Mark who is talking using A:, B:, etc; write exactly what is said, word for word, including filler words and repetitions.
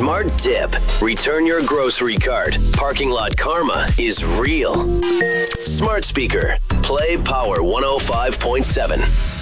A: Smart Dip. Return your grocery cart. Parking lot karma is real. Smart speaker. Play Power one oh five point seven.